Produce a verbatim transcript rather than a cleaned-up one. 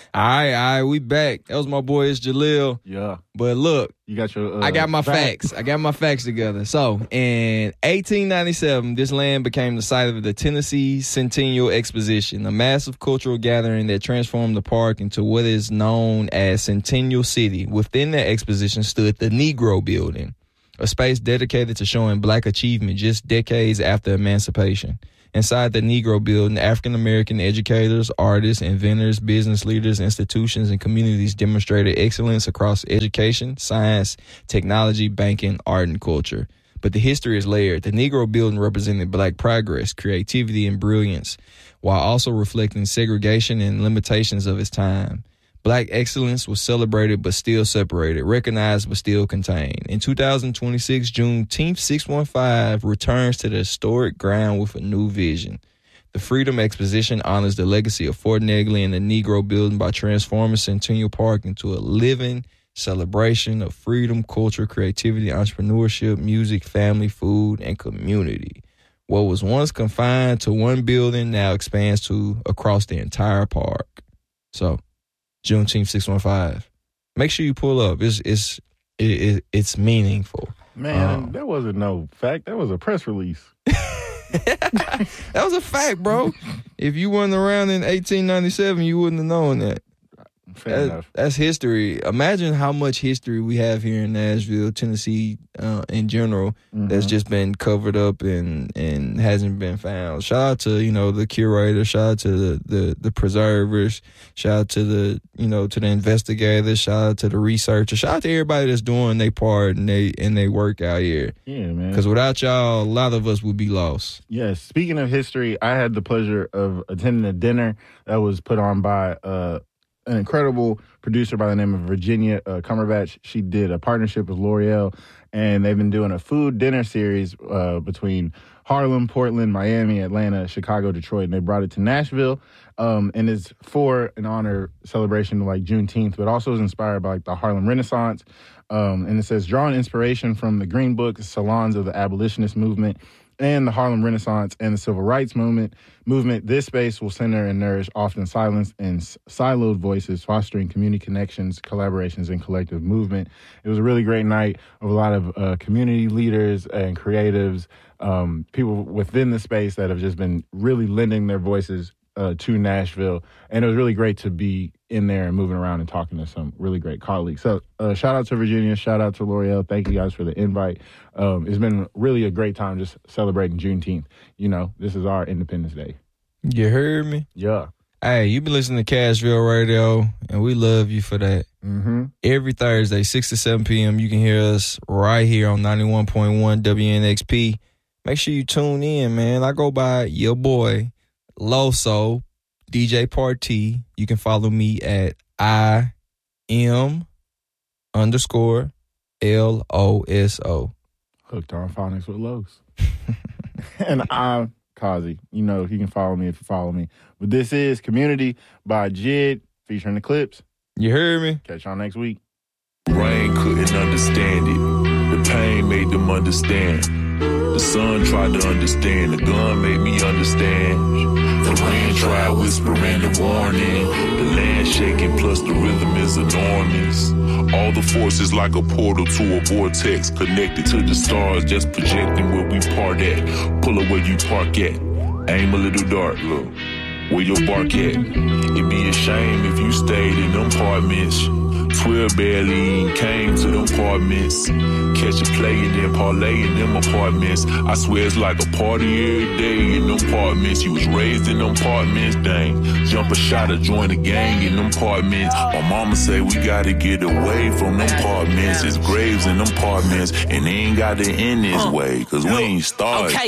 All right, all right, we back. That was my boy, it's Jaleel. Yeah. But look, you got your. Uh, I got my facts. facts. I got my facts together. So, in eighteen ninety-seven, this land became the site of the Tennessee Centennial Exposition, a massive cultural gathering that transformed the park into what is known as Centennial City. Within that exposition stood the Negro Building, a space dedicated to showing black achievement just decades after emancipation. Inside the Negro Building, African-American educators, artists, inventors, business leaders, institutions, and communities demonstrated excellence across education, science, technology, banking, art, and culture. But the history is layered. The Negro Building represented black progress, creativity, and brilliance, while also reflecting segregation and limitations of its time. Black excellence was celebrated but still separated, recognized but still contained. In two thousand twenty-six, Juneteenth six one five returns to the historic ground with a new vision. The Freedom Exposition honors the legacy of Fort Negley and the Negro Building by transforming Centennial Park into a living celebration of freedom, culture, creativity, entrepreneurship, music, family, food, and community. What was once confined to one building now expands to across the entire park. So, Juneteenth six one five. Make sure you pull up. It's it's it, it, it's meaningful. Man, um, that wasn't no fact. That was a press release. That was a fact, bro. If you weren't around in eighteen ninety-seven, you wouldn't have known that. Fair that, enough. That's history. Imagine how much history we have here in Nashville, Tennessee, uh, in general, mm-hmm. that's just been covered up and, and hasn't been found. Shout out to, you know, the curator. Shout out to the, the, the preservers. Shout out to the, you know, to the investigators. Shout out to the researchers. Shout out to everybody that's doing their part and they and they work out here. Yeah, man. Because without y'all, a lot of us would be lost. Yes. Speaking of history, I had the pleasure of attending a dinner that was put on by uh an incredible producer by the name of Virginia uh, Cumberbatch. She did a partnership with L'Oreal, and they've been doing a food dinner series uh, between Harlem, Portland, Miami, Atlanta, Chicago, Detroit, and they brought it to Nashville. Um, and it's for an honor celebration like Juneteenth, but also is inspired by like the Harlem Renaissance. Um, and it says, drawing inspiration from the Green Book, salons of the abolitionist movement, and the Harlem Renaissance and the Civil Rights Movement. Movement. This space will center and nourish often silenced and siloed voices, fostering community connections, collaborations, and collective movement. It was a really great night of a lot of uh, community leaders and creatives, um, people within the space that have just been really lending their voices uh, to Nashville. And it was really great to be in there and moving around and talking to some really great colleagues. So uh, shout out to Virginia, shout out to L'Oreal. Thank you guys for the invite. Um, it's been really a great time just celebrating Juneteenth. You know, this is our Independence Day. You heard me? Yeah. Hey, you've been listening to Cashville Radio, and we love you for that. Mm-hmm. Every Thursday, six to seven p.m., you can hear us right here on ninety-one point one W N X P. Make sure you tune in, man. I go by your boy, Loso, D J Party. You can follow me at I M underscore L O S O. Hooked on phonics with Los. And I'm Kazi. You know, you can follow me if you follow me. But this is Community by Jid, featuring the Clips. You heard me? Catch y'all next week. Rain couldn't understand it. The pain made them understand. The sun tried to understand. The gun made me understand. The rain tried whispering and warning. The land shaking plus the rhythm is enormous. All the forces like a portal to a vortex. Connected to the stars, just projecting where we part at. Pull up where you park at. Aim a little dark, look. Where your bark at? It'd be a shame if you stayed in them apartments. twelve barely came to them apartments. Catch a play and then parlay in them apartments. I swear it's like a party every day in them apartments. You was raised in them apartments, dang. Jump a shot or join a gang in them apartments. My mama say we gotta get away from them apartments. It's graves in them apartments, and they ain't gotta end this way, cause we ain't started.